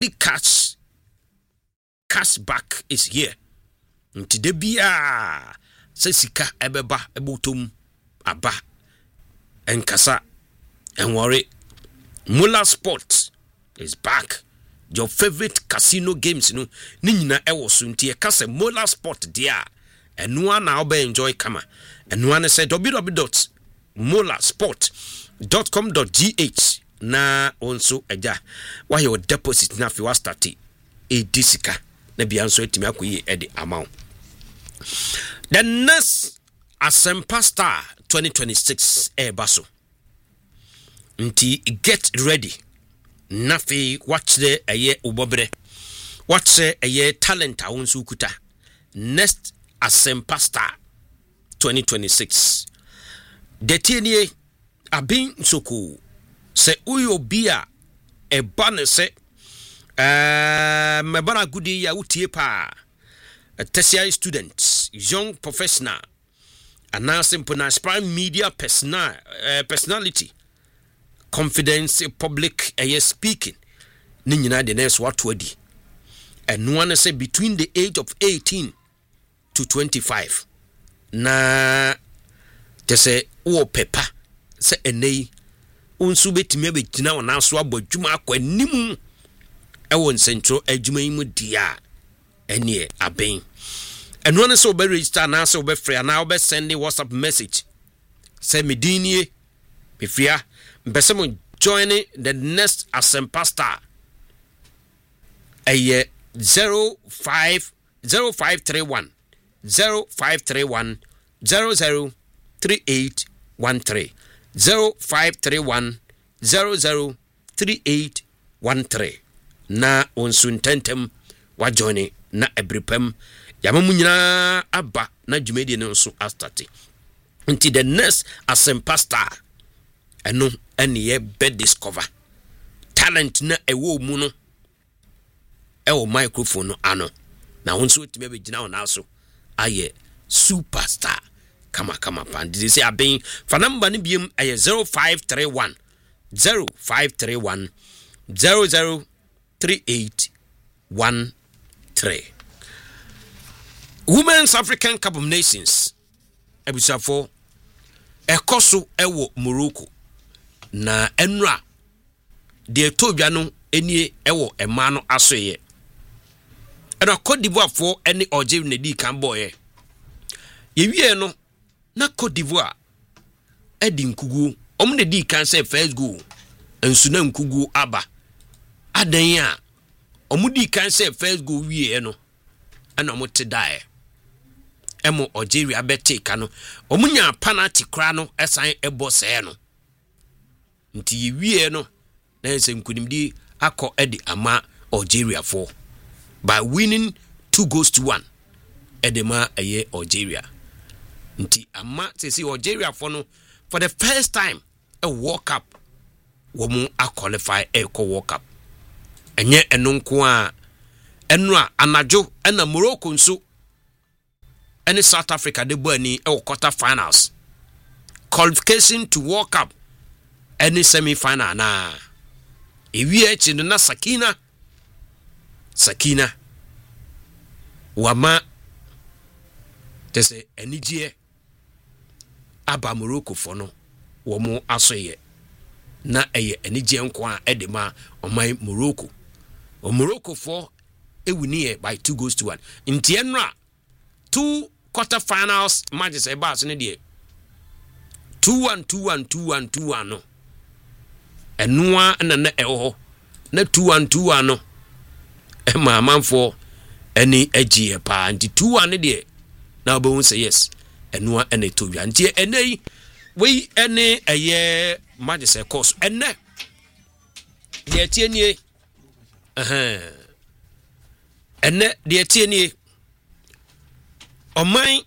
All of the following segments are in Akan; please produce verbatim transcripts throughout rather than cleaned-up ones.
big cash cash back is here. Nti bia se sika ebeba ebotom aba enkasa enwore. Mola Sport is back. Your favorite casino games no ni nyina ewo so nti e kase Mola Sport dia eno na oba enjoy kama. Eno na say w w w dot mola sport dot com dot g h na onso eja why your deposit na fi wa start e disika na bia nso etimi akoyi e de amount. The next Asempa Star twenty twenty-six e baso. Nti get ready. Nafi watch the aye ubobre. Watch the aye talent a onso kuta. Next Asempa Star twenty twenty-six. Detienie abin soko se uyo bia e bane se eh me bana gudi ya utie pa tertiary students, young professional, and simple na aspiring media personal uh, personality, confidence, public uh, speaking. Ni nyina de next what twenty. And one say between the age of eighteen to twenty-five. Na te say o pepa se enei unsu betimi abegina wona so abodwuma akwanim e won central adwuma yi mu dia ene aben. And one so be register na so be free na be send WhatsApp message say medini be free mpese mo join the next Asempa Star aye zero five zero five three one zero five three one zero zero three eight one three zero five three one zero zero three eight one three na onsuntentem wa join na ebripem yamamu nyina aba na dwumedi ne nso astati nti the next Asempa Star eno ene ye be discover talent na ewo mu no ewo microphone no ano na wonso timi be gina wona so aye superstar kama kama pan did say abin fa number ni biem aye zero five three one zero five three one zero zero three eight one three. Women's African Cup of Nations ebusafo ekoso ewo Morocco na enra de todwa no enie ewo ema no asoye ena Cote d'Ivoire fo ene Algeria na di kan boye yewie no na Cote d'Ivoire edi nkugu omu na di kan say first goal ensu na nkugu aba adan a omu di kan say first goal wie no ana omu te dae emo Algeria bete kano omunya penalty kra no esan ebo se no nti yewie no na ese nkunimdi akọ edi ama Algeria for by winning two goals to one edema eye Algeria nti ama sesi Algeria for no for the first time a World Cup womu a qualify e ko World Cup enye enonko a enra anajo ena Morocco nso any South Africa de boani e quarter finals qualification to World Cup any semi final na ewie echi na Sakina Sakina wama tese enijie aba Morocco for no wo mo asoye na eye enijie nko a edema omai Morocco o Morocco for ewuni by two goals to one nti enra two quarter finals matches e ba so ne de two one two one two one two one no enua na na eho na two one two one no e ma manfo eni agie pa nti two one ne de na obo say yes enua ene tobia nti enei we ene eye matches e course ene de tienie eh ene de tienie Omai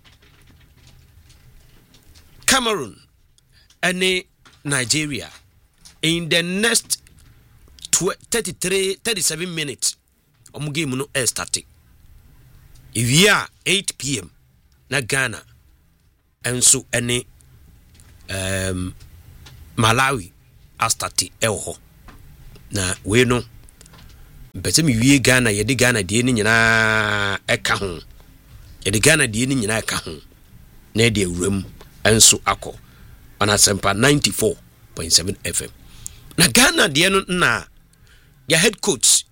Cameroon and Nigeria in the next thirty-three thirty-seven minutes omu game no air static if we are eight p.m. na Ghana and so any um Malawi astati elho na we no mpɛsɛ me wie Ghana yɛde Ghana die ni nyinaa ɛka ho yɛde Ghana die ni nyinaa ɛka ho na yɛde awuram ɛnso akɔ on Asempa ninety-four point seven F M na Ghana die no na ya head coach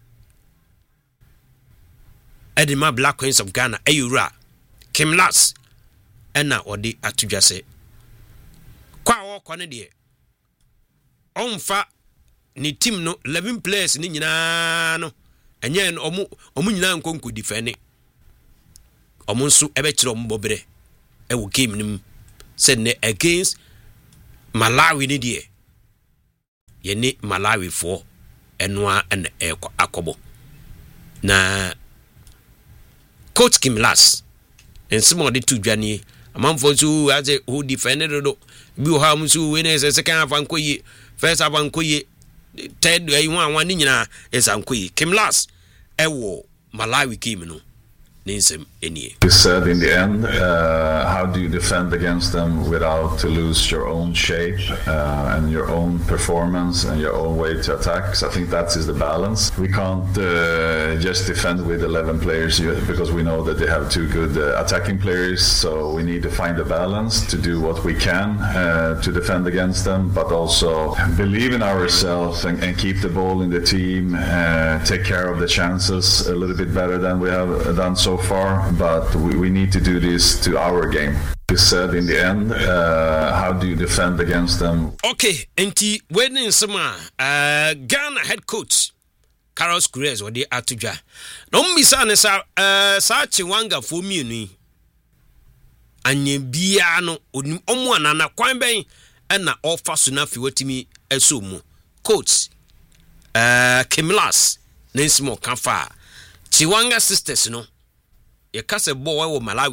Edema Black Queens of Ghana Ayura Kim Las ena odi atudwase kwa wo kone de onfa ni team no eleven players ni nyina no enye no omu omu nyina nkonko defend omu nso ebe kire omu bobre e wo game nim said ne against Malawi ni de ye ni Malawi for enwa en akobo na Coach Kim Las and some of the two Johnny a month for two as a who defended it. Bill Hamsu winners a second of Ankoye, first of Ankoye, Ted, one one in is Ankoye. Kim Las, Ewo, Malawi Kimino. He said in the end, uh, how do you defend against them without to lose your own shape uh, and your own performance and your own way to attack? So I think that is the balance. We can't uh, just defend with eleven players because we know that they have two good uh, attacking players. So we need to find a balance to do what we can uh, to defend against them, but also believe in ourselves and, and keep the ball in the team, uh, take care of the chances a little bit better than we have done so far, but we, we need to do this to our game. He said in the end, uh, how do you defend against them? Okay, enti when in summer, uh, Ghana head coach Carlos Queiroz or the Atuja. No misane sa uh sa chiwanga for me ni. Anye biano omu anana kwan ben na offer so na fi watimi esomu. Coach uh Kim Las Nensimo Kafa Chiwanga sisters no I think uh,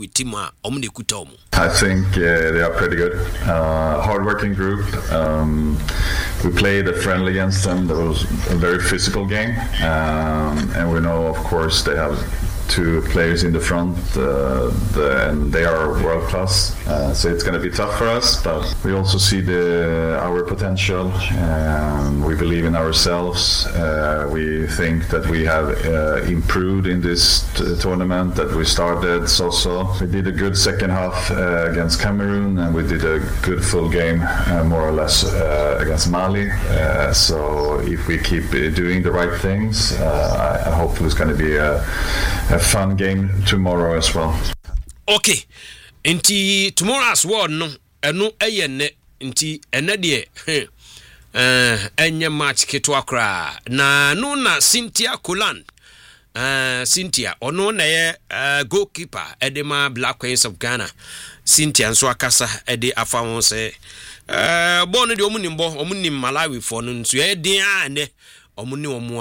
they are pretty good. Uh, hard-working group. Um, we played a friendly against them. That was a very physical game, um, and we know, of course, they have two players in the front, uh, the, and they are world class. Uh, so it's going to be tough for us, but we also see the our potential. Um, we believe in ourselves. Uh, we think that we have uh, improved in this t- tournament. That we started so-so. We did a good second half uh, against Cameroon, and we did a good full game, uh, more or less, uh, against Mali. Uh, so if we keep doing the right things, uh, I, hopefully it's going to be a, a fun game tomorrow as well. Okay, inti tomorrow as well no, eno eyene inti enedie eh enye match ketwa kra na no na Cynthia Coland uh Cynthia ono na ye uh, goalkeeper Edema Black Queens of Ghana. Cynthia nso akasa ede afa won se uh bon de omunimbo omunim Malawi for no nso ye den ane. Um,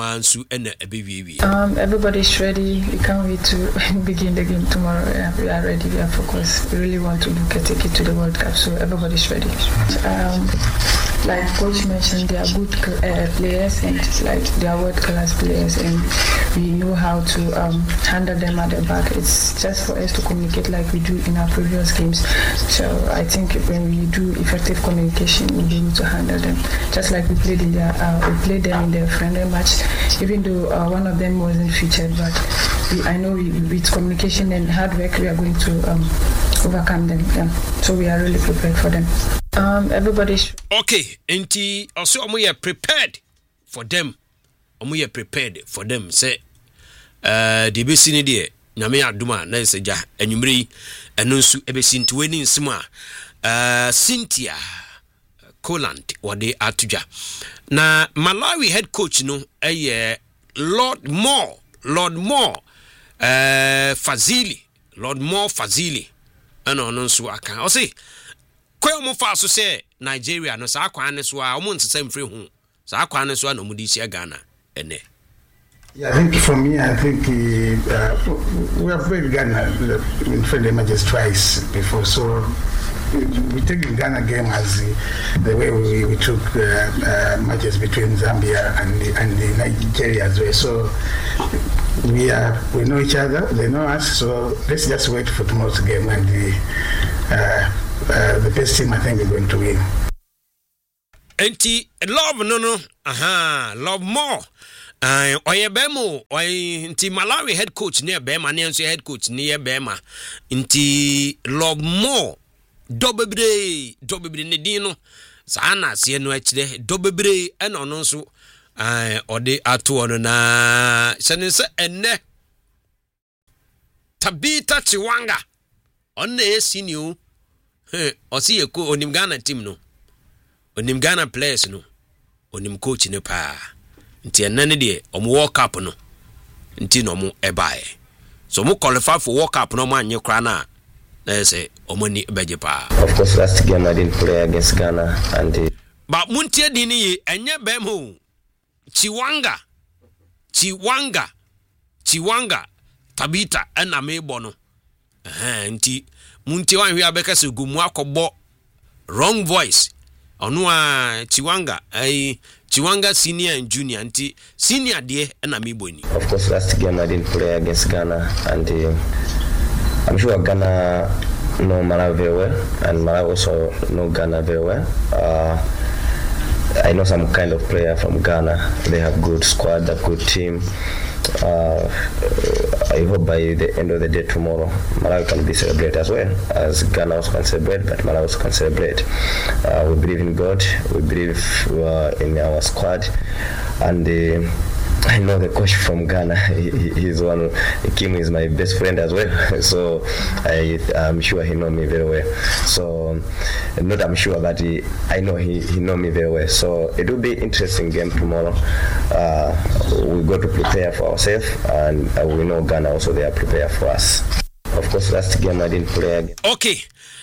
everybody's ready. We can't wait to begin the game tomorrow. Yeah, we are ready. We are focused. We really want to look at take it to the World Cup. So everybody's ready. Um, like Coach mentioned, they are good uh, players and like they are world class players, and we know how to um, handle them at the back. It's just for us to communicate like we do in our previous games. So I think when we do effective communication, we'll be able to handle them. Just like we played in their, uh, we played them in the friendly match, even though uh, one of them wasn't featured, but we, I know we, with communication and hard work we are going to um, overcome them. Yeah. So we are really prepared for them. Um, everybody's okay. Enti also we are prepared for them. We are prepared for them. Say, uh, the best in the nyame aduma na seja enwumre eno nsu ebesin twenty nsima uh Cynthia Coland wade atuja na Malawi head coach no eh Lord Moore Lord Moore uh Fazili Lord Moore Fazili ana ono nso aka o say kwa mo fa so say Nigeria no sa akwa ne so a o mo nsesam free hu sa akwa ne so na mo di sia Ghana ene. Yeah, I think for me, I think uh, we have played Ghana in friendly matches twice before, so we take the Ghana game as the, the way we, we took uh, uh, matches between Zambia and the, and the Nigeria as well. So we are we know each other, they know us. So let's just wait for tomorrow's game, and the uh, uh, the best team I think is going to win. Enti love no no, aha, love more. Uh, oye bemo oye nti Malawi head coach ne bema ne nso head coach ne bema nti Lobmo dobebre dobebre ne din no sana se no akire dobebre e no no nso uh, ode ato ono na sene se enne Tabita Chiwanga onne esinio he osi eko onim Ghana team no onim Ghana players no onim coach ne pa nti enane de omo World Cup no nti no mo ebae so mo qualify for World Cup no mo anye kra na na say omo ni beje pa. Of course last game I didn't play against Ghana and uh, but muntie di ni enye bem ho Chiwanga Chiwanga Chiwanga Tabita ena mebo no eh nti muntie wan hwe abeka se gumu akobọ wrong voice onu a Chiwanga ai Chiwanga senior and junior nti senior de na mebo ni. Of course last game I didn't play against Ghana and uh, I'm sure Ghana know Malawi very well and Malawi also know Ghana very well. Uh, I know some kind of player from Ghana. They have good squad, a good team. Uh, I hope by the end of the day tomorrow, Malawi can be celebrated as well as Ghana also can celebrate, but Malawi also can celebrate. Uh, we believe in God, we believe uh, in our squad, and uh, I know the coach from Ghana. He, he's one. Kim is my best friend as well, so I, I'm sure he knows me very well. So not I'm sure, but he, I know he, he knows me very well. So it will be interesting game tomorrow. Uh, we got to prepare for ourselves, and uh, we know Ghana also they are prepared for us. Of course, last game I didn't play again. Okay,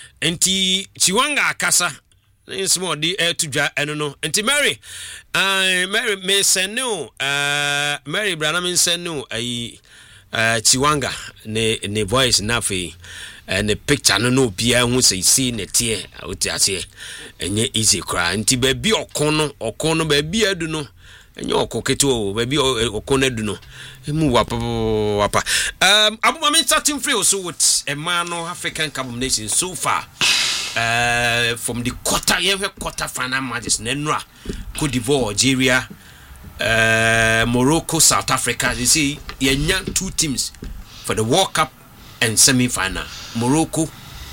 enti Chiwanga akasa. Small di air to ja eno no enti Mary uh Mary me senu uh Mary Branham senu ai uh Chiwanga ne ne voice na fe and the picture no no bia hu say see ne tie oti ase enye easy cry enti ba bi okono okono ba bi adu no enye okoketo ba bi okono adu no emu wapa wapa um abuma me starting free also with a man no African Cup of Nations so far. Uh, from the quarter, yeah, quarter final matches, Nenra, Cote d'Ivoire, Algeria, uh, Morocco, South Africa. You see, you young two teams for the World Cup and semi-final. Morocco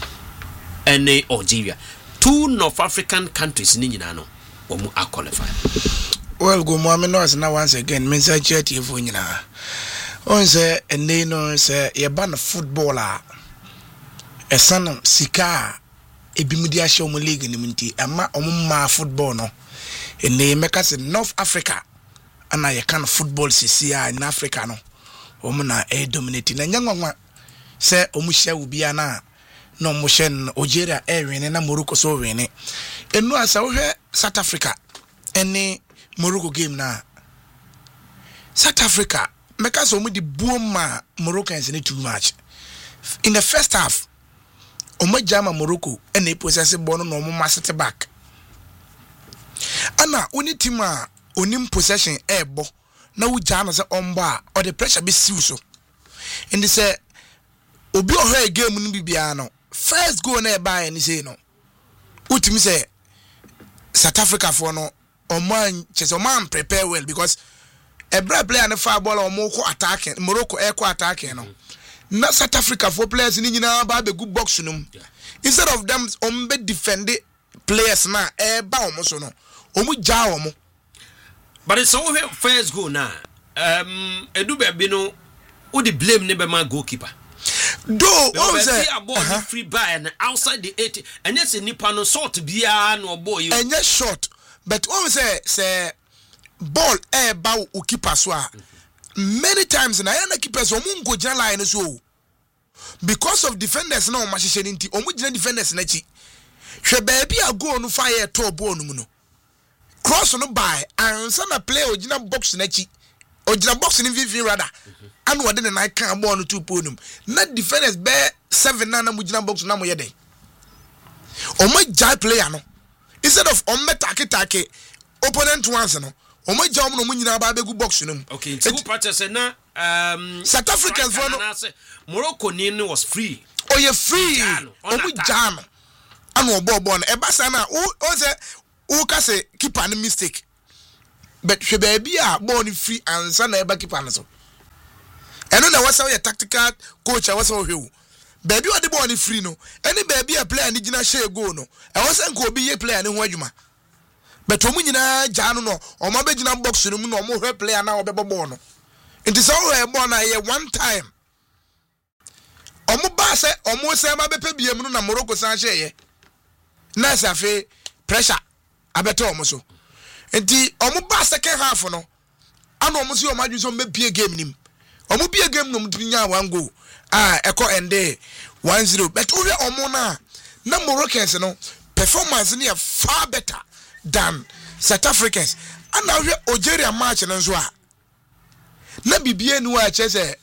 and uh, Algeria, two North African countries. Ninjano, omu are qualified. Well, go Mohammed knows now once again. Means I chat you for you now. On say and they know say you ban a footballer, a son of Sika. Ebimudia show mo league ni munti ama omma football no ene meka se North Africa ana ye kan football sisia in Africa no omo na e dominate na nyanwa se omu hia ubia na no mo hye Algeria e wene na Morocco so wene enu asa wo hwe South Africa ene Morocco game na South Africa meka se omu di buoma Moroccans ni too much in the first half. Omo jama Morocco and they possess ball no mo set back. Ana oni team a onim possession ebo na wo jama se omba or the pressure be siw so. And they say obi o game no bibia no first goal na e buy ni say no. Utimi say South Africa for no oman chese oman prepare well because every player na far ball omo ko attacking Morocco e ko attacking no. Na South Africa for players ni nyina ba be good box num instead of them on be defend players na e ba omo so no omu ja omo but it's so first goal na um edu be bi no wo the blame ne be ma goalkeeper do o say a ball uh-huh. free by and outside the eighty and yes nipa no sort bia no boy you and yes shot but o say say ball e ba o keeper so a many times na yana keepers omu ngo jina line so because of defenders na o ma hye nti omu jina defenders na chi hwe baby a goal no fire to ball no mu no cross no by ansa na play o jina box na chi o jina box ni vivi rather and wo de na kan ball no two ponum na defenders be seven na na mu jina box na mo ye dey o ma jai player no instead of on metake take opponent once no o ma jam no munyina ba begu box no. Okay, so practice na um South Africans for no Morocco ni was free. Oh, you free. O mu jam. Anu obo obo no e ba sa na o say o ka say keeper no mistake. but hwe baby a ball free ansa na eba keeper no so eno na wasa your tactical coach a wasa hwe wo baby o de ball ni free no any baby a player ni gina share goal no e wasa nka obi ye player ni ho adwuma but omu nyina gya no no o ma be gina box no mu no o mo hwe player na obebo ball no it is all a ball na ye one time omu ba se omu se ma be pe biem no na Morocco san share ye na safe pressure abeto omu so enti omu ba second half no ana omu se o ma dwu so me bie game nim omu bie game no mutinya one goal ah eko ende one zero but owe omu na na Moroccans no performance ne far better than South Africans ana we Algeria match no so a na bibie nu a che se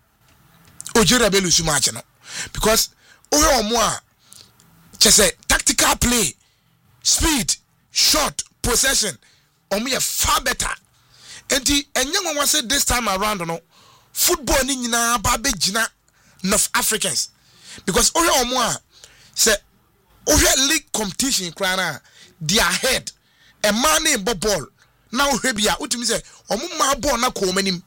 Algeria be lose match no because owe omu a che se tactical play speed shot possession omu ye far better enti enye nwa say this time around no football ni nyina ba be gina North Africans because owe omo a say owe league competition krana they are ahead a man in ball now hebia utimi say omo ma ball na ko manim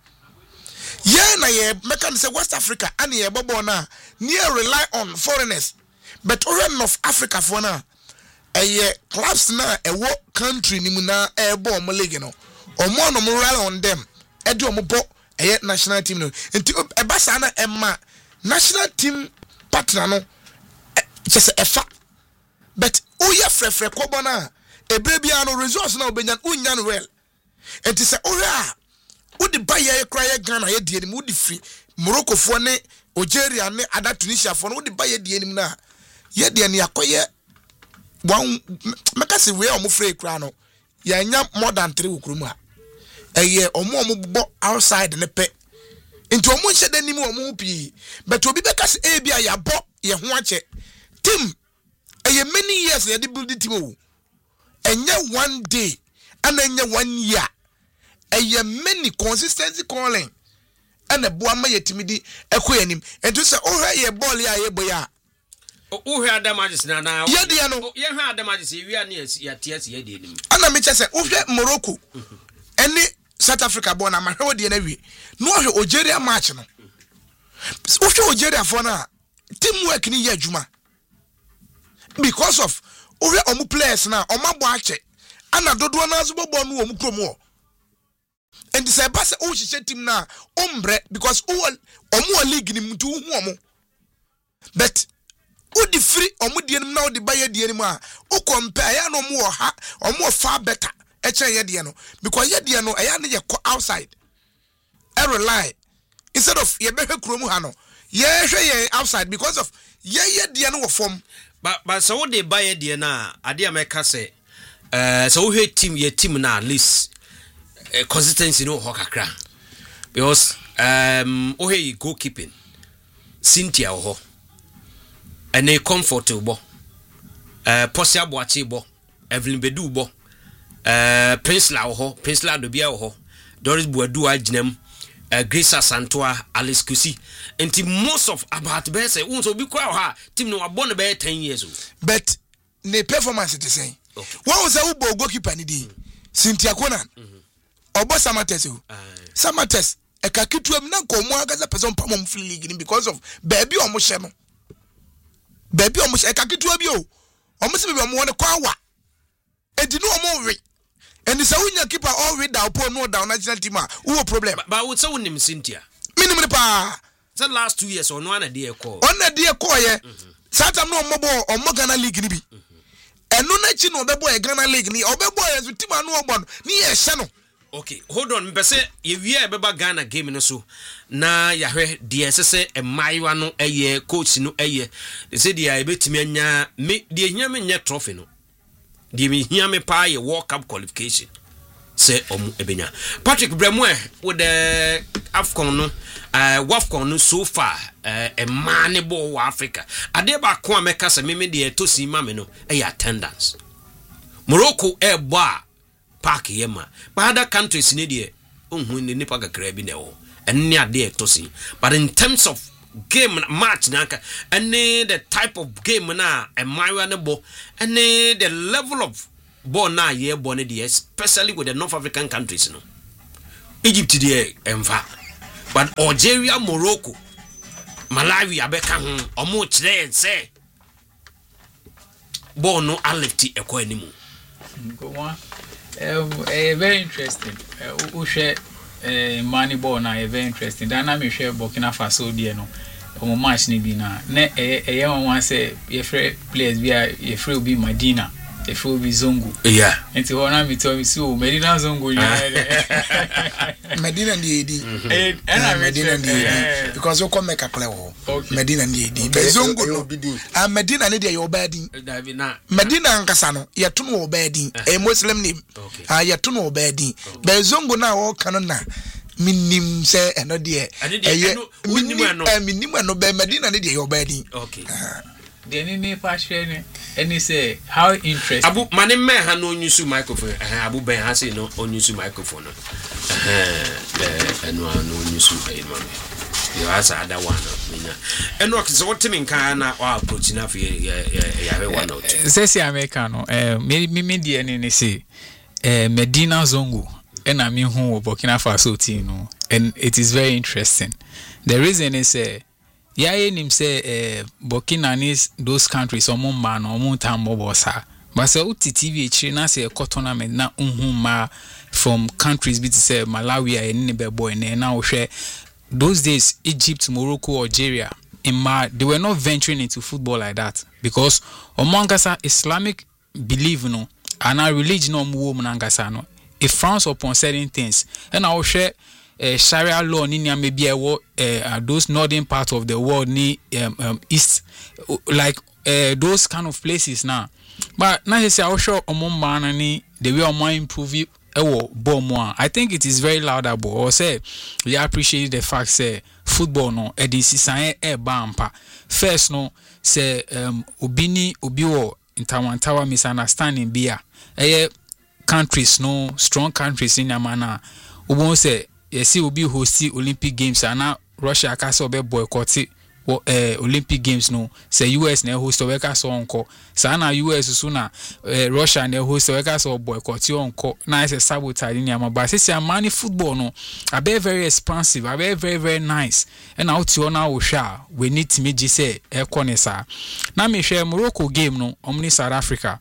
ye na ye meka say West Africa and ye ball na near rely on foreigners but owe North Africa for na eye clubs na e wo country ni mu na e ball mo league no omo no mo rely on them e de omo ball eye national team no enti ebasa na emma national team partner no just a fa but oya frefre kobo na ebrebia no resource na obenyan unyan well enti se oya udi baye kra Ghana ye die ni udi free Morocco fo ne Algeria ne ada Tunisia fo no udi baye die ni na ye die ni akoye wan makase we omo free kra no ya nya more than three ukrum a eye omo omo bo outside ne pe into omo nche dani mu omo pi but obi be kase e bia ya bo ye ho ache team eye many years ye dey build the team o enye one day and enye one year eye many consistency calling and ebo ama ye team di ekoyanim ento se o hwe ye ball ya ye boya o hwe adamages na na ye de no ye hwe adamages ye wi na ya ties ye de nim ana me che se o hwe Morocco eni South Africa born na mahwe de na wi no hwe Algeria match no o hwe Algeria for na teamwork ni ye adwuma because of o hwe omu players na omabo ache ana dodo na azubo bo no omu krom ho and say pass o hye team na ombre because o omu league ni mtu hu omu but o di free omu de nim na o di baye de nim a o compare ya no omu ha omu far better e che ye de no because ye de no e ya ne ye outside e rely instead of ye be hwe krom ha no ye hwe ye outside because of ye ye de no wo form but but so they baye de na ade ameka say eh so we team ye team na at least uh, consistency no ho kakra because um o hey goalkeeping Cynthia ho and a comfortable uh Posia Boachi bo Evelyn Bedu bo uh Prince La ho Prince La Dobia ho Doris Buadu aginem uh, Grace Santoa Alice Kusi and most of about be say won so be kwa ha team no abon be ten years old but ne performance it say one was a goalkeeper ni di Cynthia Conan obo Samates o Samates e ka kituam na komo agaza person pamom free league because of baby omo hye no baby omo hye e ka kitua bi o omo se be omo won kwa wa e di no omo we and say unya keeper all we down po no down national team a wo problem but wo say wonim Cynthia minimum pa the last two years or no na dey call on na dey call ye satam no omo bo omo Ghana league ni bi eno na chi no obebo e Ghana league ni obebo e so team anu ogbo ni ye hye no. Okay, hold on. Mpese ye wi e beba Ghana game no so na ya hwe de esese e maiwa no eye coach no eye se de ya betimi anya me de hia me nya trophy no de me hia me pa ye World Cup qualification se omu ebenya Patrick Bremwe with the AFCON no uh WAFCON no so far uh, e mane bo wa Africa ade ba ko ameka se me me de to si ma me no eye attendance Morocco e bo a park yema but other countries need ye ohun ni nipa kakra bi na wo enne ade etosi but in terms of game match nanka enne the type of game na e maiwa ne bo enne the level of born na ye born the especially with the North African countries no Egypt there emfa but Algeria Morocco Malawi abeka ho omo kire say born no alifti ekọ animu go one eh very interesting we share eh money born na very interesting dana me share Burkina Faso die no omo match ni bi na na eh eh one say ye free players bi ye free obi Medina ye free obi Zongo yeah enti hona me tell me so Medina Zongo Medina ndi edi eh na Medina ndi edi because we come make a play ho Medina ndi edi be Zongo no ah Medina ne dey obadin Medina nkasa no ye to no obadin a Muslim name ah ye to no obadin be Zongo na wo kan na minim say eno de eh minim eh minim no be Medina ne dey obadin okay the any passion any say how interesting abu mane me ha no onyusu microphone eh abu ben ha say no onyusu microphone eh eh eno no onyusu eh mame you has other one menya eno akise wotimi nkan na wa approach na fe ya ya one out say say americano eh me me die ni say eh Medina Zongo and I mean who Burkina Faso team no and it is very interesting. The reason is uh, yeah him say uh, Burkina is those countries omo man omo tambo bossa but say uti T V chiri na say a tournament na unhuma from countries bit say Malawi and ne be boy na na wo hwe those days Egypt, Morocco, Algeria in ma they were not venturing into football like that because omongasa Islamic belief no and our religion no wo mangasa no it frowns upon certain things and I will share uh, Sharia law ni maybe uh, those northern part of the world ni um, um, east like uh, those kind of places now but now say I will show omon man ni the way omon improve it ewo bomo I think it is very laudable or say we appreciate the fact say football no edisi san e bampa first no say um obini obiwo intawantawa misunderstanding bia eh countries no strong countries in amana ubon say yes obi host Olympic Games and Russia ka say obe boycott eh Olympic Games no say U S na host we ka so onko sa na U S so na eh, Russia na host we ka so boycott onko na say sabotage ni ama but say amani football no abe very expansive abe very very nice and out you na wo hwa we need to me say e konesa na me hwe Morocco game no omni South Africa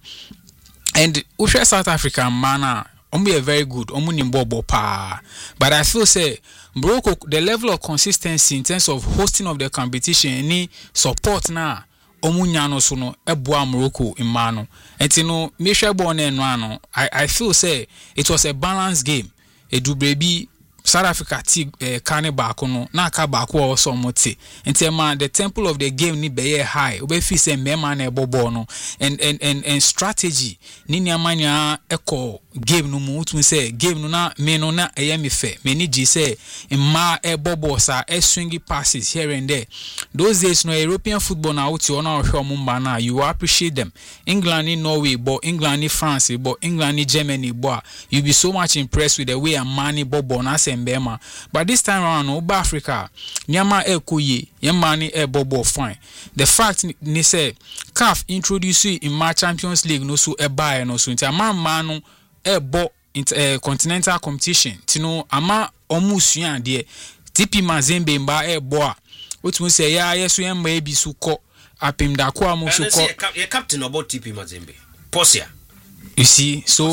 and Usha South Africa man omu are very good omu ni bobo pa but I feel say Morocco the level of consistency in terms of hosting of the competition any support na omu nyano so no eboa Morocco imano enti no me hwe ball na eno ano I I feel say it was a balanced game edubrebi South Africa ti eh, kane baako no na aka baako also mote enti ma the temple of the game ni be high obe fi say mema na ebobo no and and and and strategy ni ni amanya eko game no mu tun say game no na me no na eye me fe me ni gi say ma ebobo sa e swingy passes here and there those days no European football na out you na hwe omba na you appreciate them England ni Norway but England ni France but England ni Germany but you be so much impressed with the way a money bobo na Mbema. But this time around no Africa nyama ekoye yemani e bobo fine the fact ni say C A F introduce you in my Champions League no so e buy no so nti ama ma no e bo uh, continental competition tino ama omusua de T P Mazembe mba e bo a otumu say ya yeso yemba e bi su ko apim da ko amusu ko ye captain about T P Mazembe Posia. You see, so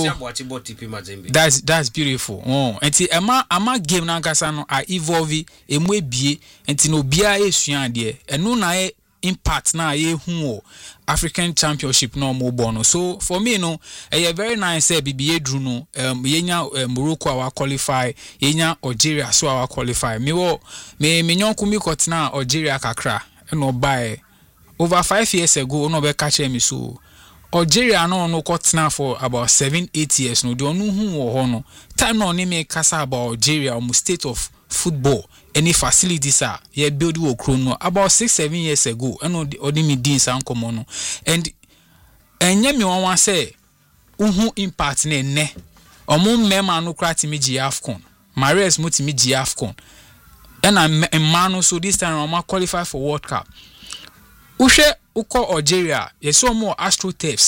that's that's beautiful. Oh, and ti ama ama game na nkasa no a evolve emu ebie enti no bia esua de enu na e impact na ye hu African Championship no mo bono. So for me no e very nice e bibie dru no um yenya uh, Morocco our qualify yenya Algeria so our qualify me wo me me nyonku mi kotna Algeria kakra no buy over five years ago no be catch me so Algeria no no kotna for about seven eight years no do no hu wo ho no time no me kasa about Algeria um state of football any facilities are ye build wo kro no about six seven years ago and odi me din san komo no and enye me wan wan say uhu impact na enne omo mema no kra ti me G AFCON Mares muti me G AFCON and a man so this time I'm qualify for World Cup. Ushe uko Algeria, yes so more AstroTurfs.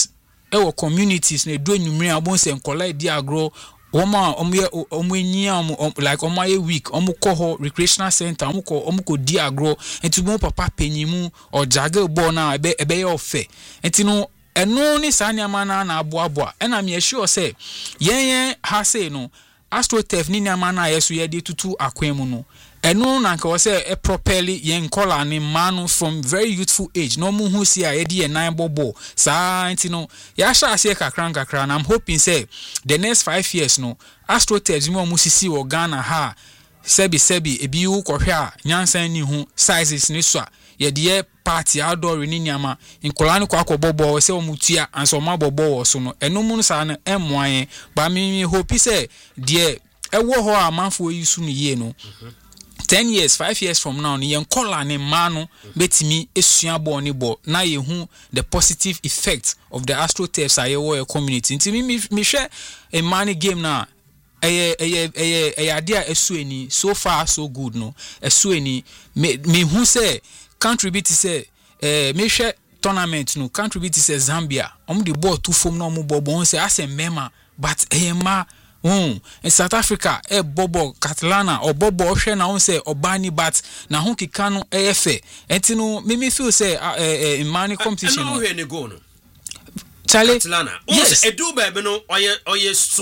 ɛwɔ communities na edu enyumire abon se nkola di agro Oma omo omo nyia omo like omo aye week omo kɔ hɔ recreational center omo kɔ omo kɔ di agro enti mo papa panyimu o jage ball na ebe ebe ye ofe enti no eno ni saa nneɛma na na aboaboa ɛna me assure say yen yen ha say no AstroTurf ni nneɛma na yeso ye de tutu akwan mu no eno na nka wo say e properly yen kola ni manu from very youthful age no mu hu si a ye de nine bobo saa enti no ya sha ase kakran kakran and I'm hoping say the next five years no AstroTurf mu musisi wo Ghana ha sebi sebi ebi wu kɔhwɛ a nyansan ni hu sizes ni so a ye de party outdoor ni nyama nkola ni kwa kɔbɔbɔ se o mutua anso ma bɔbɔ wo so no eno mu sa no emmoan ba me hope say de ɛwɔ hɔ a manfo yi su no yie no ten years, five years from now, ni yenkola ni manu betimi esua bo ni bo na yehu the positive effect of the AstroTurf sa yewo community. Nti mi mi hwe a money game na eye eye eye eye ade a esu eni so far so good no. Esu eni me me hu say contribute say eh me hwe tournament no contribute say Zambia. Omo the ball two form no omo bobo say as a mema but eh ma Mm. In South Africa, e bobo Catalana or bobo ohwe na on say obani but na ho kika no e fe. Enti no me me feel say uh, uh, uh, in money competition. No where ni go no. Charlie Catalana. Yes, e do baby no oye oye so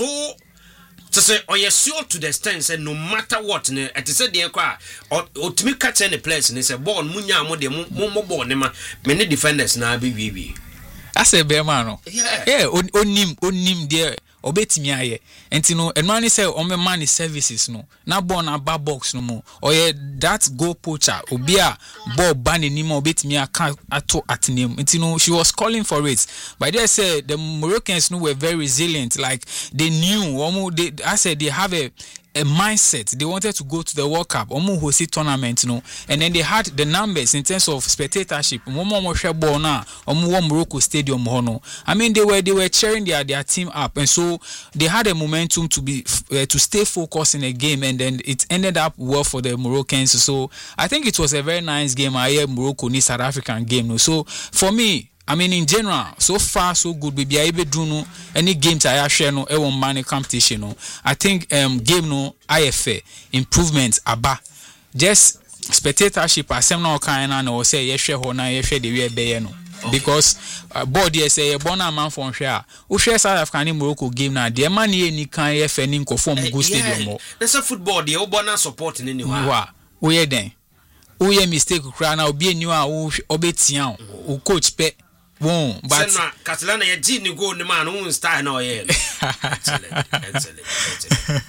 to say oye sure to the extent say no matter what ne et say dey kwa otimi catch any place ne say ball munya mo de mo mo ball ne ma me ne defenders na be wi wi. Ase be ma no. Yeah, yeah onim onim there obetimi aye enti no eno ni say o me man services no na ball na ba box no mo oye that goal poacher obi a ball ban ni mo obetimi aka ato atinem enti no she was calling for it but they say the Moroccans no were very resilient like they knew almost they I said they have a a mindset they wanted to go to the World Cup omo host tournament no and then they had the numbers in terms of spectatorship omo mo hwe ball na omo wo Morocco stadium ho no I mean they were they were cheering their their team up and so they had a momentum to be uh, to stay focused in a game and then it ended up well for the Moroccans so I think it was a very nice game I hear Morocco ni South African game no so for me I mean, in general, so far so good. We be able to do any games I share no, e won money competition no. I think um game no I F A improvements aba. Just spectatorship asem na okan na no say ye share ho na ye share the way be no. Because uh, board yes say e born man for share. O share South African Morocco game na the man ye ni kan ye fe ni nkofo mu go stadium mo. There's a football the o born support ni ni wa. O ye den. O ye mistake kra na obi enu a o obetian o coach pe Bon, but Catalana ya ji ni go ni man won style na oye. Excellent, excellent, excellent.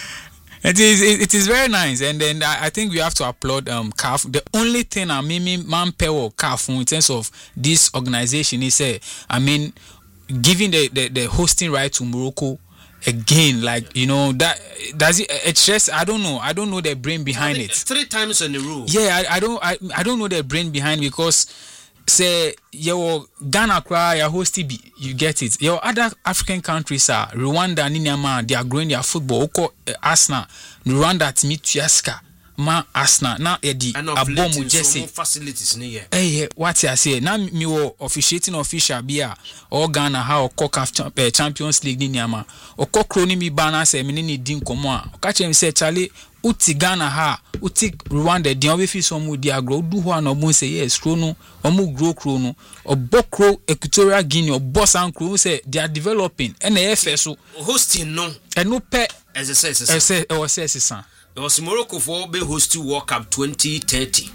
It is it, it is very nice and then I, I think we have to applaud um C A F. The only thing I mean man power C A F in terms of this organization is say I mean giving the, the the hosting right to Morocco again like you know that does it it's just I don't know I don't know the brain behind it. Three times in a row. Yeah, I, I don't I, I don't know the brain behind because say your Ghana cry your host be you get it your other African countries are Rwanda Ninyama they are growing their football oko uh, Arsenal Rwanda timi tuaska ma Arsenal na edi abomu jesse facilities ni here eh what I say na mi wo officiating official bia or Ghana ha oko uh, Champions League Ninyama oko kroni mi bana say me ni din komo a ka chem say Charlie uti Ghana ha uti Rwanda di obi fi so mu di agro du ho na obo say yes kro no omu grow kro no obokro Equatorial Guinea obosan kro say they are developing and e fe so hosting no eno pe as I say as I was say san it was Morocco for be host to World Cup twenty thirty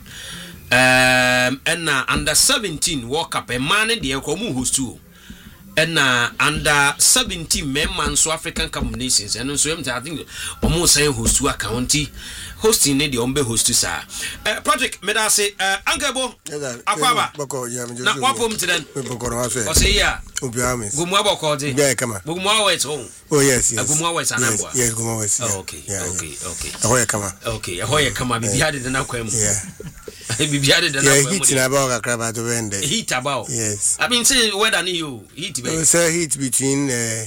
um and uh, under seventeen World Cup e man dey ko mu host to and uh, under seventeen men man so African Cup nations and so I think almost saying host to a county hosting the ombe host to sir uh, project me da say uh, Angebo akwaba na kwapom tiden o say ya gumu aboko de gumu awet home oh yes yes gumu awet anabwa yes gumu awet oh, okay yeah, okay yeah. okay ahoye kama okay ahoye kama bibi hade na kwam yeah bibi hade na kwam heat na ba ka kraba to wende heat about yes I mean say weather ni you heat be say heat between uh,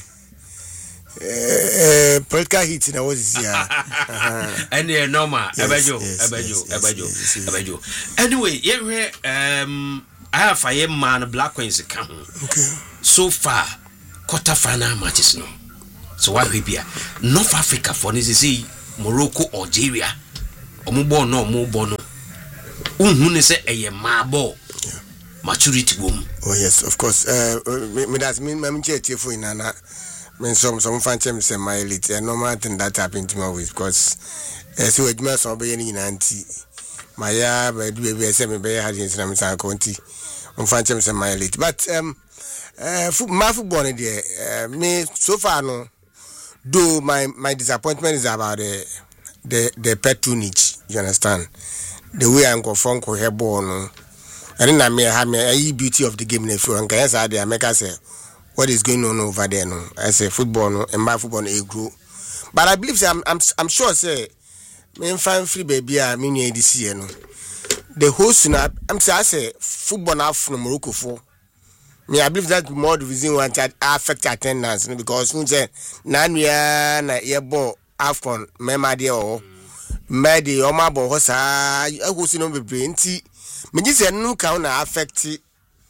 Uh, political heat na what is here and uh, normal abajo abajo abajo abajo anyway yeah um I have a man Black Queens account okay so far quarter final matches no. So why we be North Africa for this is Morocco, Algeria. Omo ball no, omo ball no. Unhu ne say eye ma ball. Maturity boom. Oh yes, of course. Uh, me that me me get for in na. Me some some fan chem say my elite. A normal thing that happened to me always because eh so eduma so be ni nanti. My ya be do be say me be ha din na me san konti. Um fan chem say my elite. But um uh my football there me so far no though my my disappointment is about the the the patronage, you understand? The way I'm go from ko ball no. And then I may have a beauty of the game if you want. Yes, I make us say what is going on over there. No, I say football no, and my football a grow. But I believe say, I'm I'm I'm sure say me find free baby I mean this year no. The host na I'm say I say football now from Morocco for. Me I believe that more the reason why that affect attendance no, because we say na nua na ye ball afcon me ma dey o me dey o ma ball ho sa e host no bebre nti me say no can affect uh,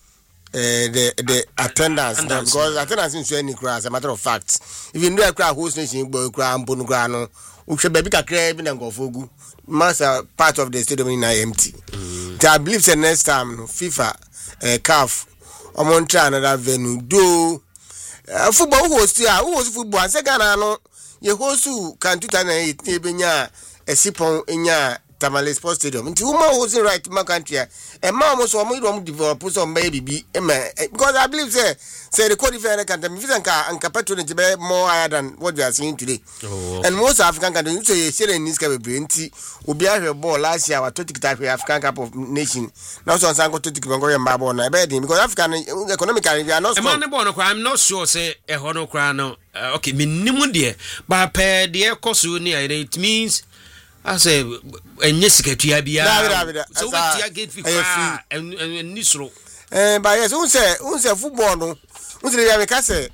the the attendance no, because attendance is any crowd as a matter of fact even though crowd host nation boy crowd mbonu crowd no we should be kakra bi na ngofogu mass part of the stadium in empty. Mm. So I believe say next time no, FIFA uh, C A F amon try another venue do uh, football host ya who host football and say Ghana no ye host can two thousand eight e benya esipon enya Tamale Sports Stadium. Nti woman was right my country. And mama was one more develop some baby because I believe say say the Cote d'Ivoire country and and patronage be more higher than what we are seeing today. Oh, okay. And most African countries say share in this kind of brainty will be a ball last year our twenty type African Cup of Nation. Now so Sango to go and Babo na bedding because African economically we are not small. I'm not sure say a hono crown. Okay, minimum dear but per dear cosu near it means I say, and yes, get you be so what you get for and and Nisro. Eh, but yes, who say, who say football no? Who say you can say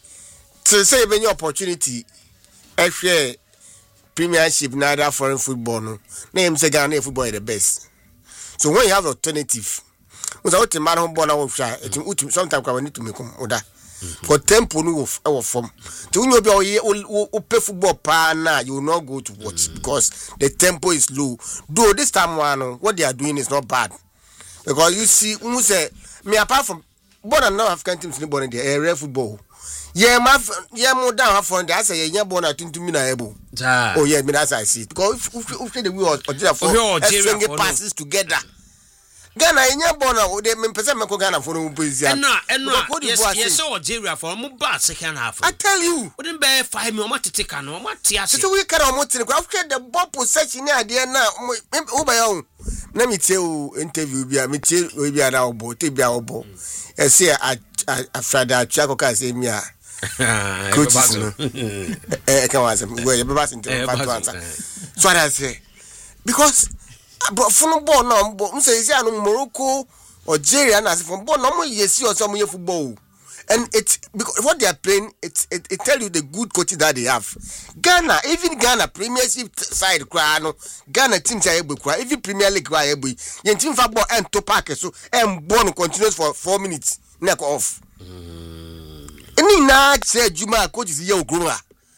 to say any opportunity, F A Premiership, neither foreign football no. Name say Ghana football is the best. So when you have alternative, without the man home ball, I will try. Sometimes I need to make them order. For tempo no of our form. To you be o play football pa na you will not go to watch because the tempo is low. Though this time one what they are doing is not bad. Because you see who say me apart from born and now African teams in born there area football. Yeah, ma yeah more down half on there I say yeah born at twenty minutes able. Oh yeah, me that's I see. Because if if the we or for passes together. Ghana enya bona o de me pese me ko Ghana for no bezi and no and no yes yes so Algeria for mo ba second half I tell you we didn't be five me o matete kan o matia so we carry o motene kwa after the ball possession na de na o ba ya na me tie o interview bia me tie o bia na obo te bia obo e say after that chako ka say me a coaches no eh kan was we be ba sin te part answer so I say because but football no but say say no Morocco Algeria na say football no mo yesi or some football and it's because what they are playing it it, it tell you the good coaches that they have. Ghana even Ghana Premiership side cry no Ghana team say ebe cry even Premier League cry ebe yen team football and to park so and born continuous for four minutes neck off any na say Juma coaches here ogro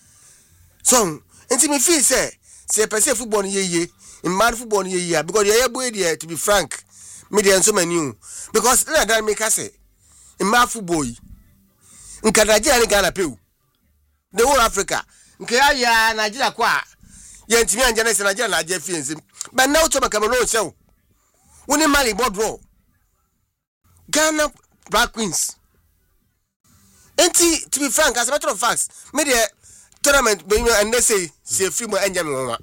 so enti me feel say say person football ye ye in man football ye ye because they able there to be frank media so many because that make us say in man football nka Nigeria ni Ghana pew the whole Africa nka ya Nigeria kwa ye ntimi anja na Nigeria na aje fiensi but now to Cameroon show woni Mali board draw Ghana Black Queens enti to be frank as a matter of fact media tournament and they say say free mo anja me won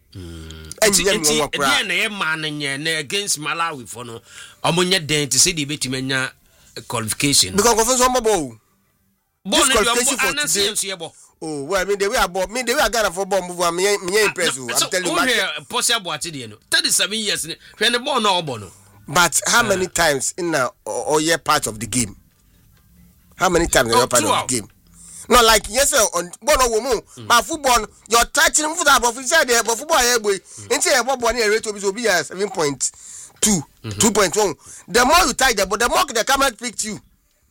and yeah man against Malawi for no omonye den to say the betimanya qualification because of some ball this qualification for today. Oh well I mean the way about me the way I got for ball move me me impress you I'm telling you here possible at the no thirty-seven years when the ball no ball no but how uh, many times in now or year part of the game how many times in oh, part of the game not like yes sir on ball woman but football you're touching football but inside there but football here boy inside ball ball near rate to be seven point two two point one the more you touch the but the more the camera picks you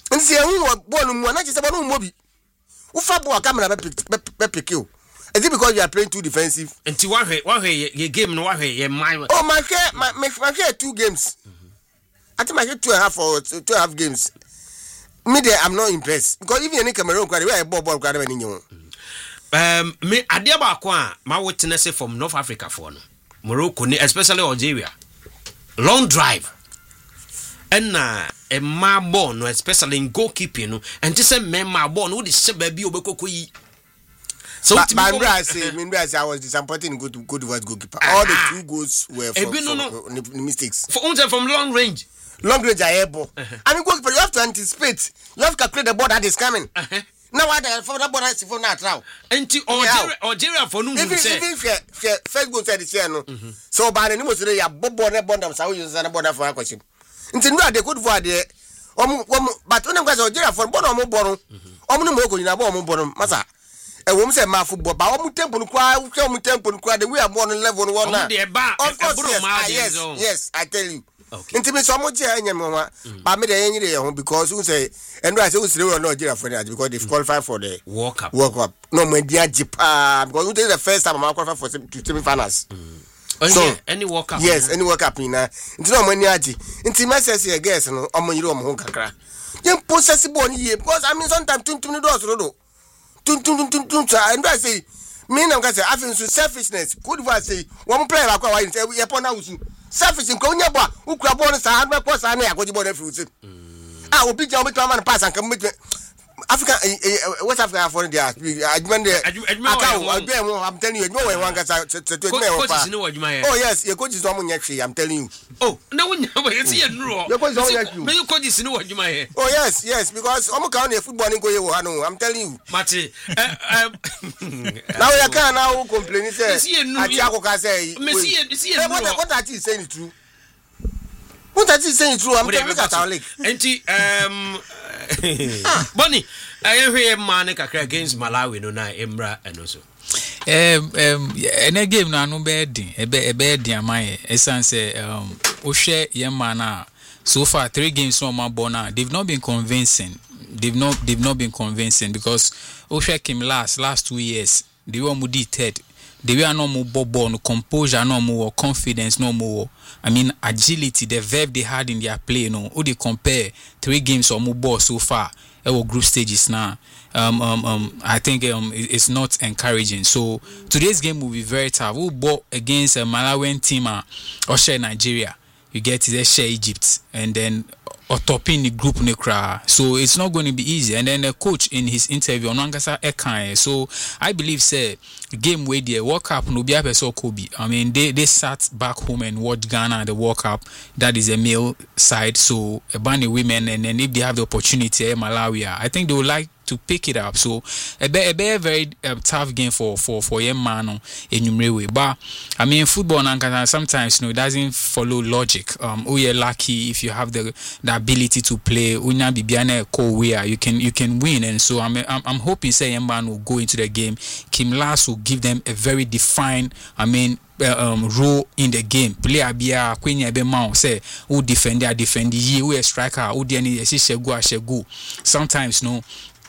And see, who was born in one, not just about no movie. Who fought for a camera, Pepe you? Is it because you are playing too defensive? And to one way, one way, your game, no way, your mind. Oh, my care, my, my, my care, two games. I think I get two and a half or two and a half games. Me there, I'm not impressed. Because even in Cameroon, I bought ball, got any new. Um, me, I dear Bakwa, my witness from North Africa for no. Morocco, especially Algeria. Long drive. And uh, a ma born, especially in goalkeeping, and to say men ma born, who is baby obekokoi. So but I say, I was disappointed in good good was goalkeeper. All the two goals were from, from, no, no. from mistakes. For from long range. Long range are able. Uh-huh. I mean, goalkeeper, you have to anticipate. You have to calculate the ball that is coming. Uh-huh. Now what the for the ball is for that now. And to Algeria, Algeria for no. Even even first goal said the no. So by the name of the Bobo and Bondam, so you send a border for a question. Until now they could for the um but when I'm going to Algeria for Bono Bono, Omno in a bomb Bono Massa. A woman said my football, but I'm temple cry, we temple cry, we are born in level one. Of course, yes, yes, I tell you. Okay. Intimate so much mama, but me the any because who say and I say we still not Nigeria for that because they've qualified for the World Cup. World Cup. No, my dear Japan because this is the first time I'm qualified for semi finals. So any World Cup. Yes, any World Cup na. Into no money aji. Into my say guess no omo yiro omo kakra. Yen possessible ni because I mean sometimes tun tun do so do. Tun tun tun tun and I say me na say I feel selfishness. Could we say one player akwa wa say we upon house. Selfish in Konya Boa, who crab on a hundred percent, I got you born fruits. I will be John McCorman pass and come with Africa. What's Africa for the I demand I'm telling you, no one gets out to oh, yes, your coach is on actually, I'm telling you. Oh, no one is here. Your coach is in what you might. Oh, yes, yes, because I'm a county football in Goyo, I'm telling you. Mati, now you can't now complain. I say, what are you saying true? What are you saying true? I'm telling you that our league. Um, Bonnie, I am here, Manica against Malawi, no, na Emra, and also. Um, um, and a game now, no bad, a bad, dear my essence, um, Oshe Yamana. So far, three games from my bona, they've not been convincing. They've not, they've not been convincing because Oshe came last, last two years. They were moody third. They were no more bobo, no composure, no more confidence, no more. I mean, agility, the verve they had in their play, no. Who they compare three games or more ball so far, our group stages now. Um, um, um, I think um, it's not encouraging. So today's game will be very tough. We'll ball against a Malawian team, uh, or share Nigeria. You get to share Egypt, and then or topping the group Nekra. So it's not going to be easy. And then the coach in his interview on Wangasa Ekan. So I believe say game where the World Cup no be a so Kobe. I mean they they sat back home and watched Ghana at the World Cup. That is a male side. So a bunch of women, and then if they have the opportunity, Malawi, I think they would like to pick it up. So a be, a be a very uh, tough game for for for young man in Numrewe. But I mean football sometimes you know it doesn't follow logic. Um, oh you're lucky if you have the the ability to play. Unya bibiane ko where you can you can win. And so I'm I'm, I'm hoping say young man will go into the game. Kim Las will give them a very defined. I mean. Uh, um, role in the game. Player bia kwenye be man say who defend there defend ye who a striker who dey any shegu a shegu. Sometimes no.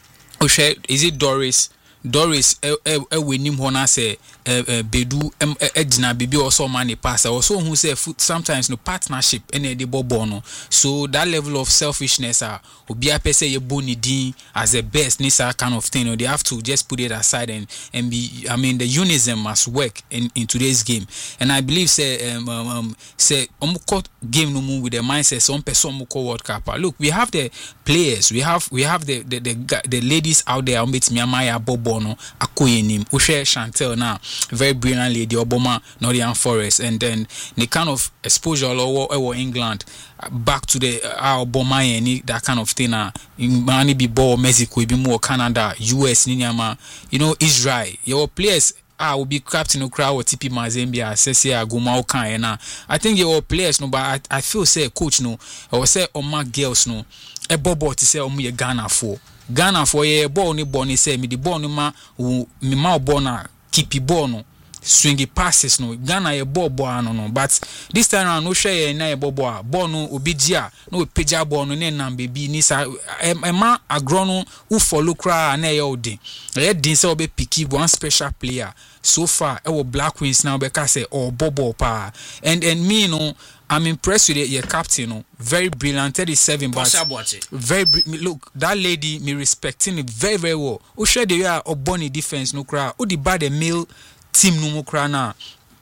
Is it Doris? Doris e e wenim ho na say bedu ejina bibi also money pass also who say sometimes no partnership any dey bobo no. So that level of selfishness ah obi a say ye boni din as the best nisa kind of thing. You know, they have to just put it aside and and be I mean the unison must work in in today's game. And I believe say um, um, um say omuko game no move with the mindset some person omuko World Cup. Look, we have the players, we have we have the the the, the ladies out there umbet miamaya bobo no akoyenim Ushe Chantel now very brilliant lady Obama Nottingham Forest, and then the kind of exposure or England back to the uh, Obama and that kind of thing uh, money be ball Mexico be more Canada U S Ninyama you know Israel your players ah will be captain of crowd or T P Mazembia Sese Aguma Okan na I think your players no but I, I feel say coach no or say Oma girls no e bobo to say omu ye Ghana for Ghana for ye ball ni ball ni say me the ball no ma me ma ball na keep ball no swingy passes no Ghana ye ball ball no no but this time around no share ye na ye ball ball ball no obi gia no peja ball no ne nam baby ni sa ema agro no u follow kra na ye odin ye din say obi pick one special player so far e wo Black Queens now be ka say oh ball pa and and me no I'm impressed with it, your captain, no? Very brilliant, thirty-seven, but very look, that lady, me respecting it very, very well. Who share the way of Bonnie defense, no cry, who the bad the male team, no more cry now.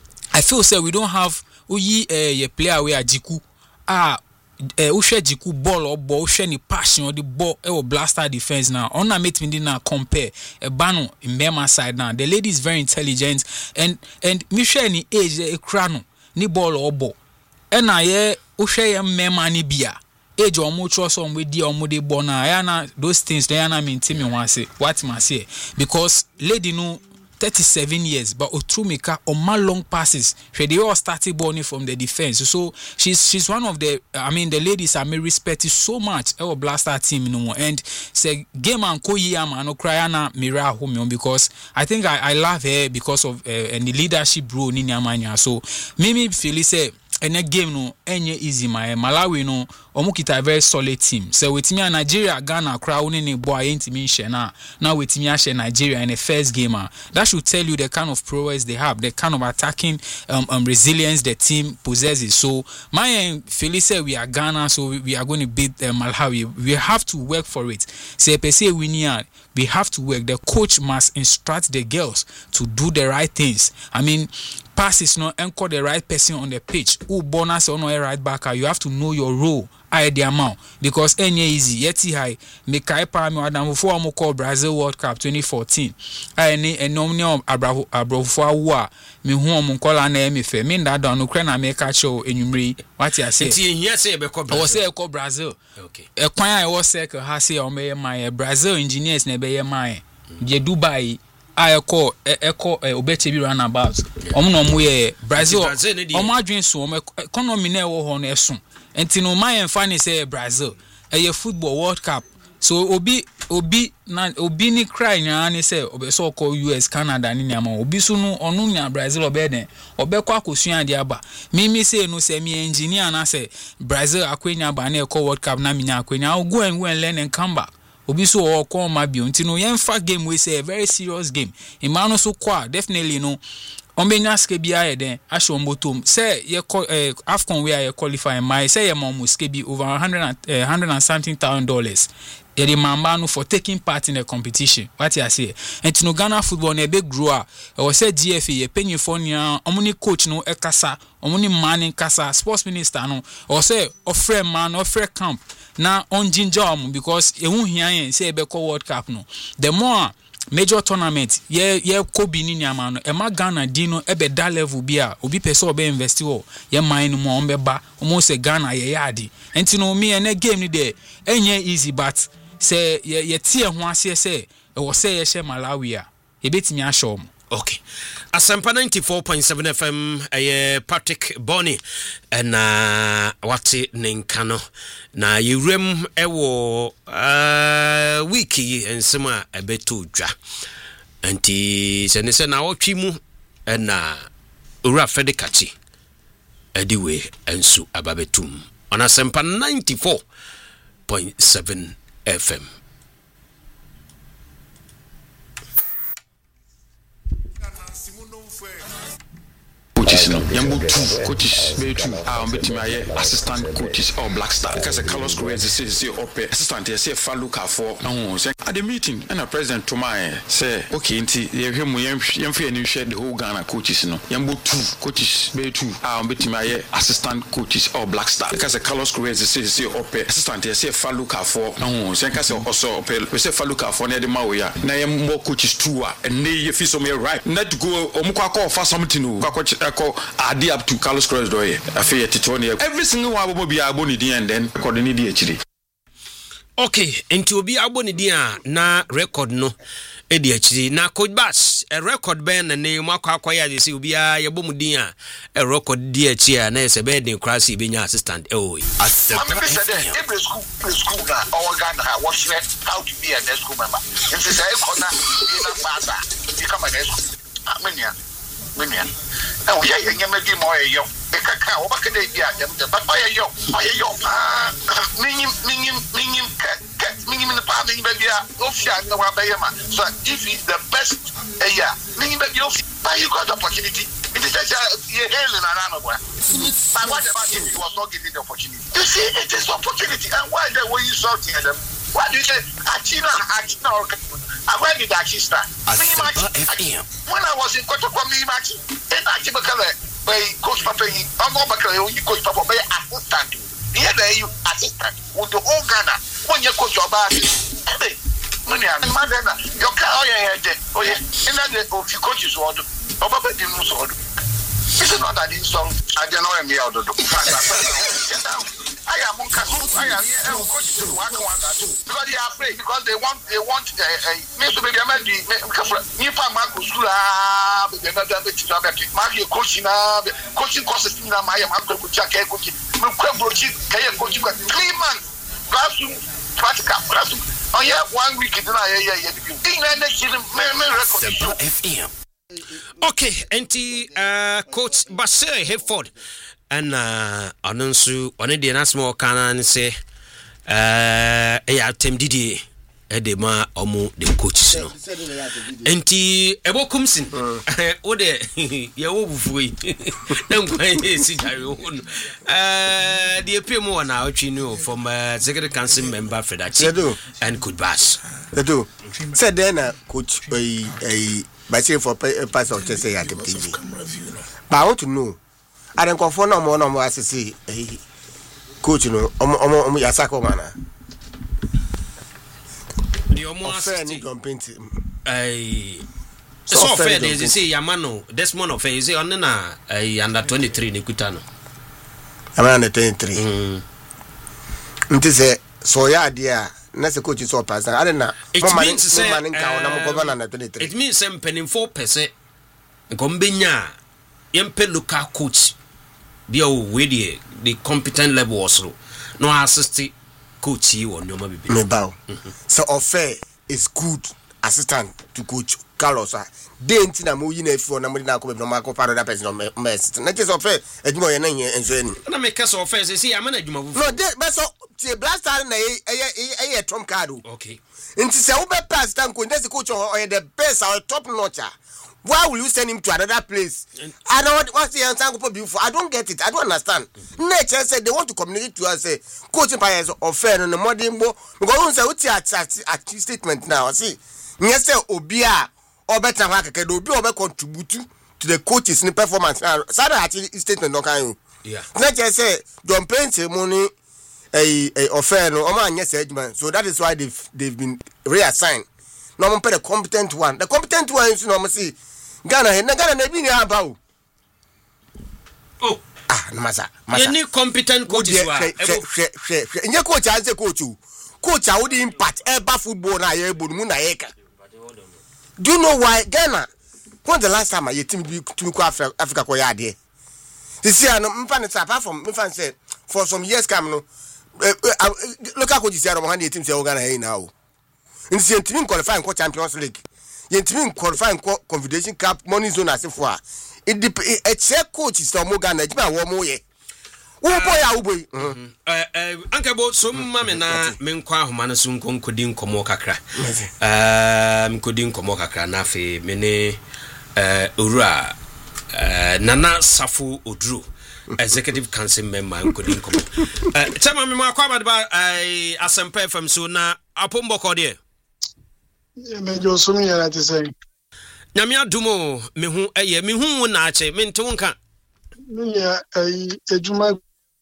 I feel say we don't have who ye uh, your player where Jiku ah who share Jiku ball or ball, who share the passion or the ball or blaster defense now. On a meet me now compare a bano in Mema side now. The lady is very intelligent and and me share ni age a crano ni ball or ball. And I uhwe ye mema ni bia age omo trust on we di omo de bona ya na those things they na me ntimi wan say what ma say because lady no thirty-seven years but Otrumika on my long passes she they all started burning from the defense so she's she's one of the I mean the ladies I may respect it so much our blaster team no more and say game and ko yi am no cry na mira home because I think I I love her because of uh, and the leadership role ni nyamanya so mimi feel say and a game no enye easy my Malawi no omukita a very solid team so with me Nigeria Ghana crowd ni boy ain't me share na now with me share Nigeria in the first game that should tell you the kind of prowess they have the kind of attacking um, um resilience the team possesses so my Philly say we are Ghana so we, we are going to beat uh, Malawi we have to work for it say per se we need we have to work the coach must instruct the girls to do the right things I mean passes no anchor the right person on the pitch who bonus or no right backer you have to know your role I the amount because any easy yeti high me kai pa me adam before mo call Brazil World Cup twenty fourteen I ni enom abravo abrofo awo me hu mo call na me fe me nda don no kra na me ka show enwumre what you say ti ehia say be call Brazil I say call Brazil okay e kwan I was circle ha say o me my Brazil engineers na be my je Dubai I call echo obeche bi run about omo no mo ye Brazil omo adwen so omo economy na e wo ho no esun enti no my enfani say Brazil e football World Cup so obi obi na obi ni cry nya ni say obe so call U S Canada ni nyama obi so no onu nya Brazil obe den obe kwa kosuan de aba mimi say no say me engineer na say Brazil akwenya ba na e call World Cup na me nya akwenya go and go and learn and come back obi so o ko ma bi unti no yemfa game we say a very serious game imano so kwa definitely no ombenya ske bi aye den asho ombotom say ye uh, Afcon we are qualifying my say ye mom ske bi over one hundred and, uh, one hundred and something thousand dollars ye the mamba no for taking part in the competition what you say and no Ghana football na big grower e was say G F A ye penny for nya omuni coach no ekasa omuni man kasa sports minister no or say ofre man ofre camp na on ginger am because e hu hia yen say be call World Cup no the more major tournament ye ye Kobe ni nyama no e ma Ghana di no e be da level bia obi pese obe invest wo ye mine no mo be ba omo say Ghana ye yadi enti no me na game ni de enye easy but say ye ye tie ho ase say e wo say ye she Malawi a e betimi a show mo okay Asampa ninety-four point seven F M eh Patrick Bonnie na wate nenkano na yewrem ewo uh wiki ensema ebeto dwa anti se ne se na wotwi mu na ura fedekachi ediwe ensu ababetum on Asampa ninety-four point seven F M. Coaches, no, young two coaches, very two. I'm betting my assistant coaches or Black Star because the Carlos Correa say say up assistant they say follow car for. No, say at the meeting and the president to my say okay, nti you hear me young free and you share the whole Ghana coaches, no, young two coaches, very two. I'm betting my assistant coaches or Black Star because the Carlos Correa say say up assistant they say follow car for. No, say because also up we say follow car for near the Mawia. Now young more coaches too and they feel so me right. Not go omukwa call for something no. Adi up to Carlos Cruz doye afeye titoni every single one will be aboni di and then record ni di achiri okay enti obi aboni di a na record no e di achiri na coach bass a record ben na ne makwa akwaya de se obi a yebomu di a e record di achi a na se be den class be nya assistant e o assistant me say dey every school school na all Ghana what how to be a school member if say e corner be na master become a school amenya minian na wo ye nyama di mo ye yo e kaka wo ba ka dey bia dem de ba ye yo ye yo pa minim minim minim minim ne pa minim bia ofia na wa ba ye ma so if he's the best eh yeah minim bia but you got the opportunity it is just you hailing around but what about him? He was not given the opportunity. You see, it is opportunity. And why the way you shouting at them? Why do you say Achina, Achina, or and where did Achi start? When I was in Kotokwami Machi, in Achibakale, by Coach Papa, I'm not Bakale, you Coach Papa, by assistant. Here they you assistant with the whole Ghana. When you coach your body, hey, Madonna, your car, oh yeah, oh yeah, and then if you coach his order, or Papa didn't order. This is not an insult. I don't know me out of the I am on Kasu. I am here coach to one one because they are afraid because they want they want a Mister Baby Amadi Nipa Marco Sula, the another Marky coaching coaching courses in my uncle Kuchaka coaching. Mukabrochi, Kaya coaching for three months. Classroom, practical classroom. Oh yeah, one week in the F M. Okay, anti uh, coach Basir Hayford and uh anonsu one dey na small can say uh e atem didi e dey ma omo the coaches no anti ebokumsin o de ye wo bufu yi dem kwan ye si jare wo no uh the epemo na otwi no from uh, executive council member Fedachi and Kudbas do said then uh, coach eh eh by saying for pass of just say at T V. But I want to know. I don't confirm no more no more as say coach no omo omo omo yasako mana. The omo assist don't paint. Eh so fair they say Yamano Desmond of say on na under twenty-three ne kuta no. Am under twenty-three. Mm. Nti say so ya dia na se coach so pass I don't know. It means say um, it means some penning four percent gombenya yempe local coach be we the the competent level also no assist coach you on your baby me bow so offer is good assistant to coach Carlos dey ntina mo yi na afi na mo na ko be no ma ko para that person no me na just offer adwuma ye na yen enso ani na me kase offer say see am na adwuma bu no dey be so tie blaster na e e e trump card okay nti se wo be pass tan ko ndesi coach or the best or top notch. Why will you send him to another place? I don't what's the answer before. I don't get it. I don't understand. Nature said they want to communicate to us say coaching players or fair on the modern bo because say what at statement now see. Yes say obia or better work can obi or contribute to the coaches in performance. Sada actually statement no can you. Yeah. Nature say don't pay money a a offer no man yes man. So that is why they've they've been reassigned. No one pay the competent one. The competent one is no see Ghana he na Ghana na bi ni aba o. Oh, ah, no masa. Masa. Any competent coaches wa. Nye coach an say coach o. Coach a wo di impact eba football na ye ebo mu na ye ka. Do you know why Ghana? When the last time I team be to ko Africa ko ya de. This year no mfa ne apart from mfa say for some years come no local coaches here no hand the team say Ghana here now. In the team qualify for Champions League. You team qualify for Confederation Cup money zone as if it a check coach is no Ghana jima wo mo ye. Wo boy a wo boy. Eh eh ankebo so mama na me nkwa ahoma na so nkodi nkomo kakra. Eh nkodi nkomo kakra na afi me ne eh owura eh Nana Safo Oduro executive council member nkodi nkomo. Eh chama me makwa abadba eh Asempa F M so na apomboko de. Me jo so mi yana te say. Nyame adumo me hu eye me hu na ache me nte wonka. Me ya ai ejuma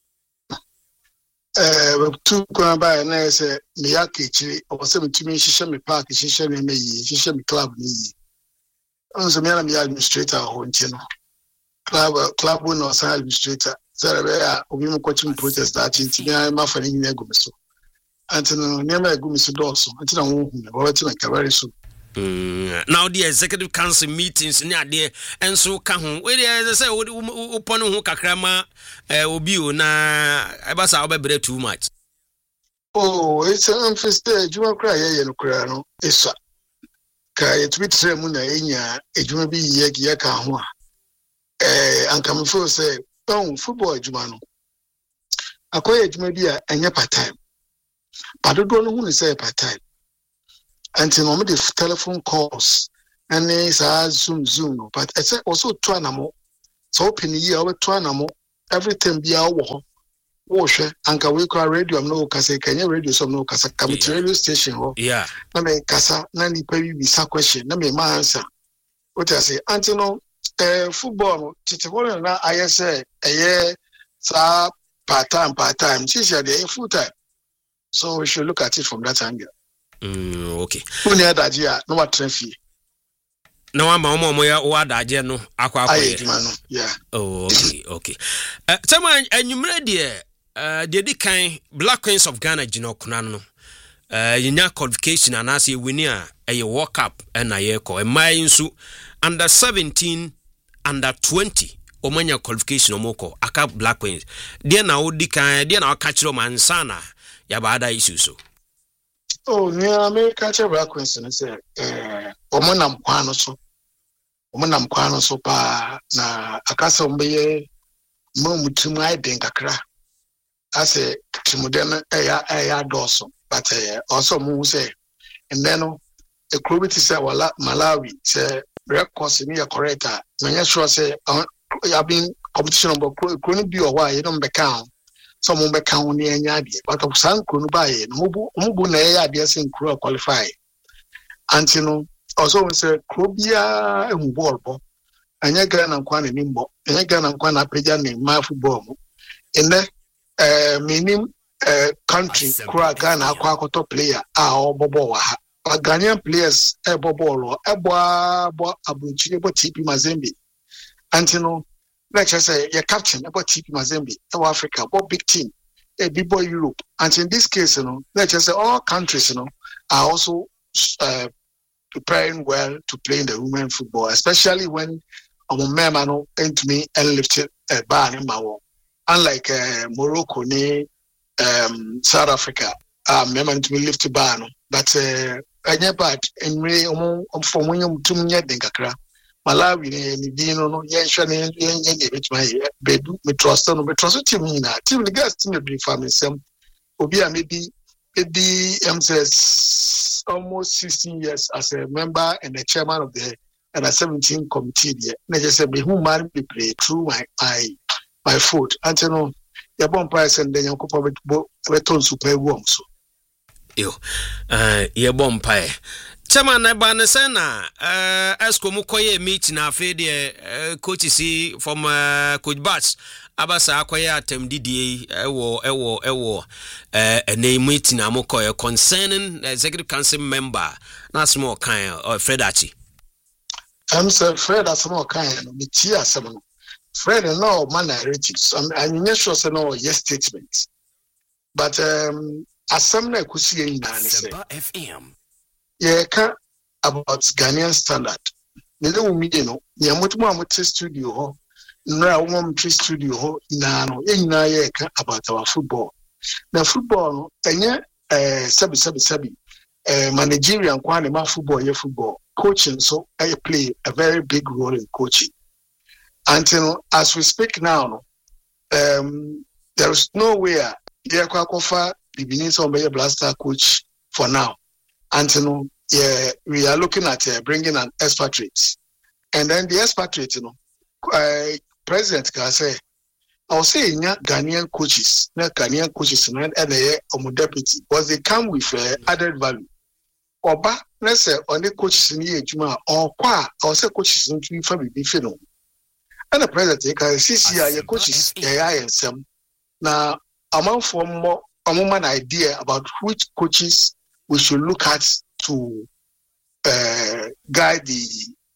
eh tu kwa ba na say me ya kechiri o se me tumi hihye me park hihye me meyi hihye me club ni yi. Onso me na me administrator ho nche no. Club club no sa administrator. Sara be ya obi mo coaching process that nti me ma fa ni nyina egu me so. Antino nema egu mi so doso antina wo hu me wo tina kabare so. Mm, now the executive council meetings ni ade enso ka ho we dey say wo pon ho kakra ma obi o na e ba sa obebre too much. Oh, it's an unfisted juma cry ye no kra no esa ka ye to be tire mu na enya ejuma bi ye ye ka ho a eh anka me feel say oh football adwuma no akoye adwuma bi a enye part time but do no hu say part time until no me the telephone calls and is a zoom zoom no but it's also to anamo so open year over to anamo everything be a wo wo hwe anka we call radio am no kasa kanya radio some no kasa come to radio station ho yeah na me kasa na ni pa bi bisa question na me ma answer what I say until no eh football tete won na I say eh sa part time part time she said eh full time so we should look at it from that angle. Mm, okay. Who near that year? No what traffic. No one mama moya wa daje no akwa akwa. Yeah. Oh, okay, okay. Uh, tell me enyumre de uh de kan Black Queens of Ghana gino kuna no. Uh yinya qualification anase wini a e World Cup na ye ko. E mai nsu under seventeen under twenty omanya qualification omoko aka Black Queens. De na odi kan de na aka kiro mansana ya baada issue so. Oh, near America, Black Queens, and say, eh, Omonam Quano so, Omonam Quano so pa na Akasa Mbe Mumutumai Denkakra. I say, Timudena, Aya, Aya Dawson, but also Mu say, and then a crewbit say, Wala Malawi, say, records in your corrector. When you sure say, I've been competition of couldn't be a while, you don't become. Some will become near Yadi, but of San Kunubai, Mubu Mubu Naya, dear Saint Crow qualify. Antino also say Crobia and Borbo, and Yagan and Quan and Nimbo, and Yagan and Quan Apejan in my football. In the meaning country, Kuragana, Quakoto player, our Boboa. But Ghanaian players, a Bobolo, a Boa, Abuchi, Tipi Mazembe. Antino. Like I say, your captain about T P Mazembe, South Africa, about big team, a big boy Europe. And in this case, you know, like I say, all countries, you know, are also uh, preparing well to play in the women football, especially when a man came to me and lifted a bar in my wall. Unlike uh, Morocco, um, South Africa, um, man to me lift a bar, but uh, I never and me from when you to me Kakra. Malawi ni dino no yensha ni yenye betuma bedu me trust no me trust team ni na team the guys team be family sem obi a maybe maybe um says almost sixteen years as a member and the chairman of the and a seventeen committee there na just say me who man be play through my my my foot until no ya bon price and then yankopa beton super warm so yo uh ya bon pie Chama na ba na say na eh esco mu koye meet na afi de coach si from uh, coach Bats abasa akoye atem didie ewo ewo ewo eh ene meet na mu koye concerning executive council member na small kind or Fred Achi. I'm say Fred asmo kind no me tia asem no Fred no man narratives I'm not sure say no yes statement but um asem na kusi yin na ne say F M yeah, about Ghanaian standard. You know, me, you know, yeah, much more with studio, ho. No, one studio, ho. No, no, yeah, about our football. Now, football, and yeah, uh, sabi, sabi, sabi, uh, managerial and my football, yeah, football coaching. So I play a very big role in coaching. Until as we speak now, um, there is nowhere yeah, Kwakofa the beginnings of a blaster coach for now. Until yeah, we are looking at uh, bringing an expatriate, and then the expatriate, you know, uh, President can say, I'll say, yeah, Ghanaian coaches, not Ghanaian coaches, and they are deputy, because they come with uh, added value. Oba, let's say, on the coaches in the Juma, or qua, I'll say coaches in the family, and the president can see your coaches, yeah, and some. Now, among for more, among an idea about which coaches we should look at to uh, guide the,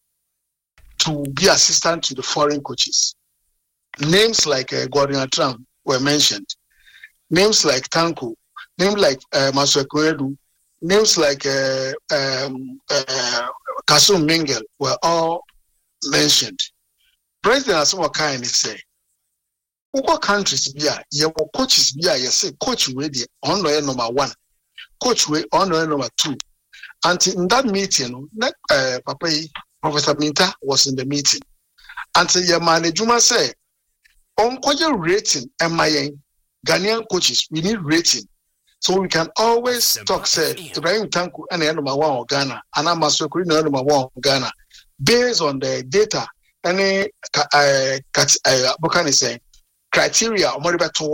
to be assistant to the foreign coaches. Names like uh, Gordon Trump were mentioned. Names like Tanko, names like uh, Maswekwedu, names like uh, um, uh, Kasum Mingel were all mentioned. President Asamoah Kind say, what countries be are, your coaches be are, you say, coach ready, on number one. Coach way on number two. And in that meeting, uh, Papa, Professor Minta was in the meeting. until your management say, on your rating and my Ghanaian coaches, we need rating. So we can always talk, say, Ibrahim Tanku and the end of my one Ghana, and I'm a secret number one Ghana, based on the data, any, uh, uh, what can I say, criteria, or more about